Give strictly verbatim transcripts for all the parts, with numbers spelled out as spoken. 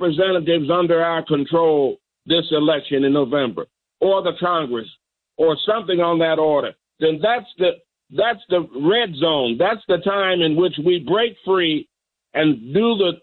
representatives under our control this election in November, or the Congress, or something on that order, then that's the that's the red zone. That's the time in which we break free and do the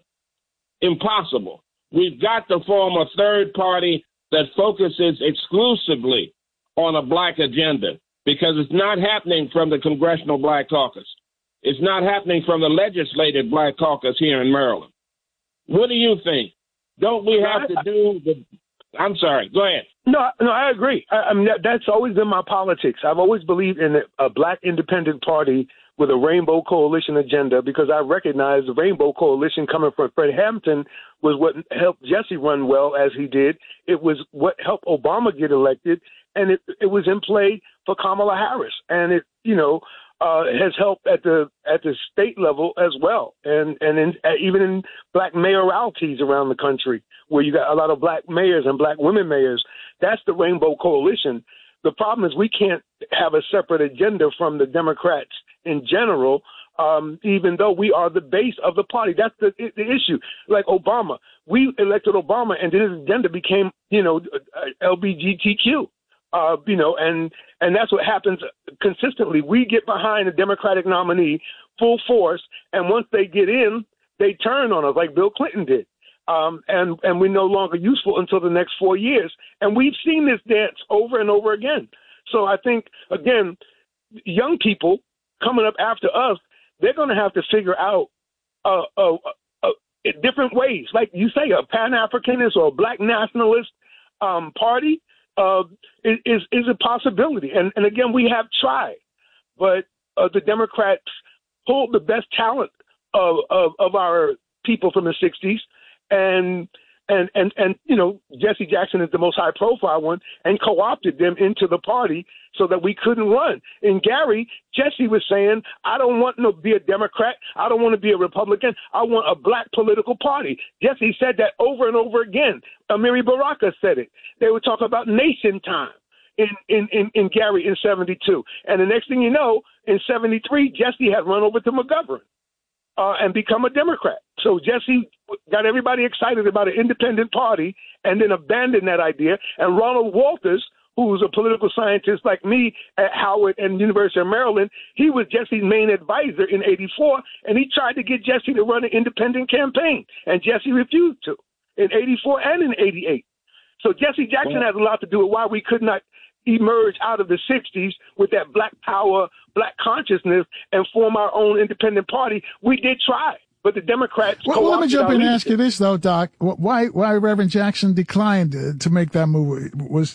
impossible. We've got to form a third party that focuses exclusively on a black agenda, because it's not happening from the Congressional Black Caucus. It's not happening from the Legislative Black Caucus here in Maryland. What do you think? Don't we have to do the – I'm sorry. Go ahead. No, no, I agree. I, I mean, that, that's always been my politics. I've always believed in a, a black independent party with a rainbow coalition agenda, because I recognize the rainbow coalition coming from Fred Hampton was what helped Jesse run well as he did. It was what helped Obama get elected, and it, it was in play for Kamala Harris. And it, you know, uh, has helped at the at the state level as well, and and in, uh, even in black mayoralties around the country, where you got a lot of black mayors and black women mayors. That's the rainbow coalition. The problem is we can't have a separate agenda from the Democrats in general, um, even though we are the base of the party. That's the, the issue. Like Obama, we elected Obama, and then his agenda became, you know, L G B T Q. Uh, you know, and and that's what happens consistently. We get behind a Democratic nominee full force, and once they get in, they turn on us like Bill Clinton did. Um, and, and we're no longer useful until the next four years. And we've seen this dance over and over again. So I think, again, young people coming up after us, they're going to have to figure out uh, uh, uh, different ways. Like you say, a Pan-Africanist or a black nationalist um, party uh, is, is a possibility. And, and again, we have tried. But uh, the Democrats pulled the best talent of, of, of our people from the sixties. And, and, and, and, you know, Jesse Jackson is the most high profile one, and co-opted them into the party so that we couldn't run. In Gary, Jesse was saying, I don't want to be a Democrat. I don't want to be a Republican. I want a black political party. Jesse said that over and over again. Amiri Baraka said it. They were talking about nation time in, in, in, in Gary in seventy-two. And the next thing you know, in seventy-three, Jesse had run over to McGovern. Uh, and become a Democrat. So Jesse got everybody excited about an independent party and then abandoned that idea. And Ronald Walters, who was a political scientist like me at Howard and University of Maryland, he was Jesse's main advisor in eighty-four, and he tried to get Jesse to run an independent campaign, and Jesse refused to in eighty-four and in eighty-eight. So Jesse Jackson has a lot to do with why we could not emerge out of the sixties with that black power, black consciousness, and form our own independent party. We did try, but the Democrats. Well, well let me jump in and ask you this, though, Doc. Why, why Reverend Jackson declined to make that move? Was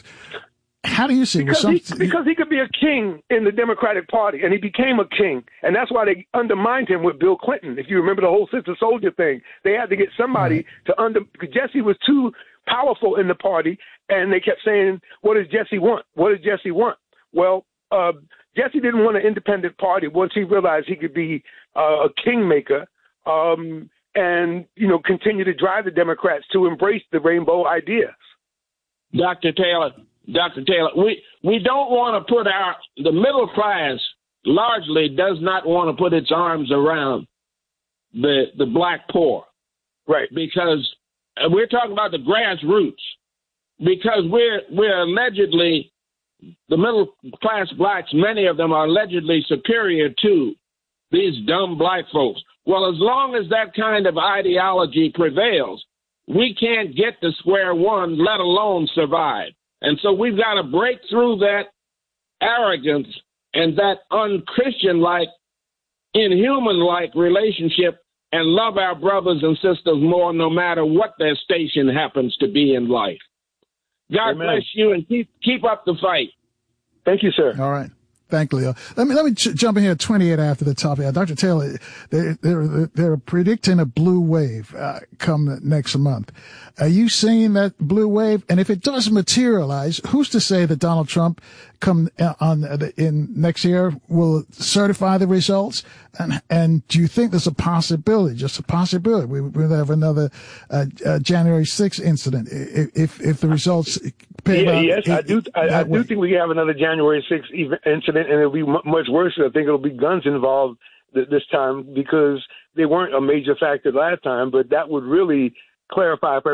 how do you see? Because, some... he, because he could be a king in the Democratic Party, and he became a king, and that's why they undermined him with Bill Clinton. If you remember the whole sister soldier thing, they had to get somebody right. to under. Because Jesse was too powerful in the party, and they kept saying, what does Jesse want? What does Jesse want? Well, uh, Jesse didn't want an independent party once he realized he could be uh, a kingmaker um, and, you know, continue to drive the Democrats to embrace the rainbow ideas. Doctor Taylor, Doctor Taylor, we, we don't want to put our, the middle class largely does not want to put its arms around the the black poor. Right. Because we're talking about the grassroots, because we're we're allegedly, the middle class blacks, many of them are allegedly superior to these dumb black folks. Well, as long as that kind of ideology prevails, we can't get to square one, let alone survive. And so we've got to break through that arrogance and that unchristian-like, inhuman-like relationship and love our brothers and sisters more, no matter what their station happens to be in life. God Amen. Bless you, and keep keep up the fight. Thank you, sir. All right. Thank you, Leo. Let me let me ch- jump in here. twenty-eight after the top. Yeah, Doctor Taylor, they, they're they're predicting a blue wave uh, come next month. Are you seeing that blue wave? And if it does materialize, who's to say that Donald Trump come on in next year will certify the results? And and do you think there's a possibility, just a possibility, we will have another uh, uh, January sixth incident if if the results pay yeah, out? Yes, it, I do. I, I do think we have another January sixth incident, and it'll be m- much worse. I think it'll be guns involved th- this time because they weren't a major factor last time, but that would really clarify for